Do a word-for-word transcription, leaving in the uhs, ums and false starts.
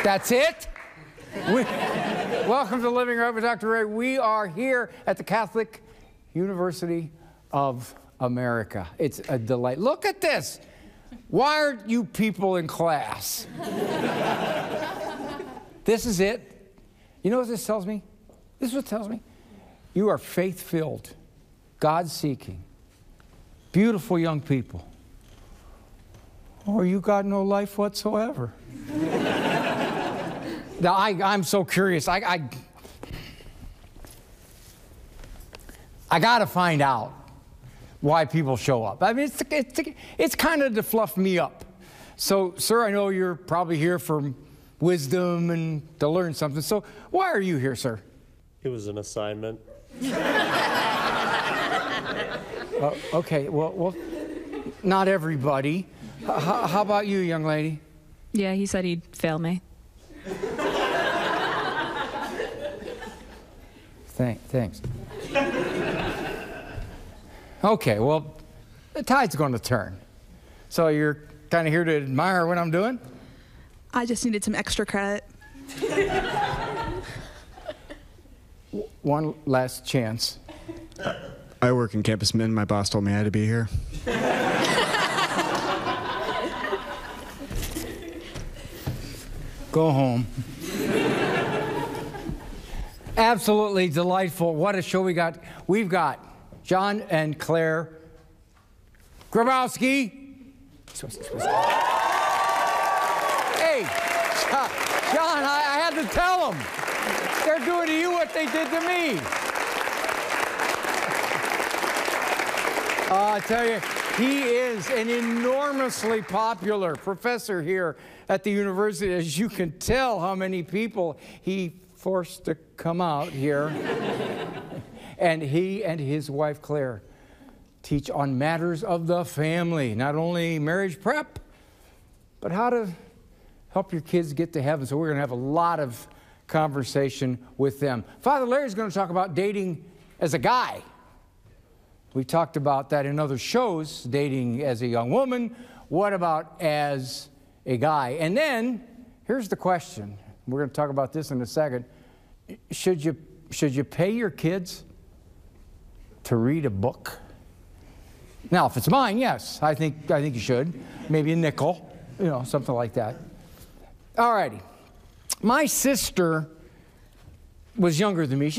That's it? We, welcome to Living Right with Doctor Ray. We are here at the Catholic University of America. It's a delight. Look at this. Why aren't you people in class? This is it. You know what this tells me? This is what it tells me. You are faith-filled, God-seeking, beautiful young people. Or you got no life whatsoever. Now, I, I'm so curious. I, I, I got to find out why people show up. I mean, it's, it's, it's kind of to fluff me up. So, sir, I know you're probably here for wisdom and to learn something. So why are you here, sir? It was an assignment. uh, okay, well, well, not everybody. H how about you, young lady? Yeah, he said he'd fail me. Thank, thanks. Okay, well, the tide's going to turn. So you're kind of here to admire what I'm doing? I just needed some extra credit. One last chance. I work in campus admin. My boss told me I had to be here. Go home. Absolutely delightful. What a show we got. We've got John and Claire Grabowski. Hey, John, I, I had to tell them. They're doing to you what they did to me. Uh, I tell you, he is an enormously popular professor here at the university. As you can tell how many people he forced to come out here. And he and his wife, Claire, teach on matters of the family, not only marriage prep, but how to help your kids get to heaven. So we're going to have a lot of conversation with them. Father Larry's going to talk about dating as a guy. We talked about that in other shows, dating as a young woman. What about as a guy? And then, here's the question. We're going to talk about this in a second. Should you, should you pay your kids to read a book? Now, if it's mine, yes, I think, I think you should. Maybe a nickel, you know, something like that. All righty. My sister was younger than me. She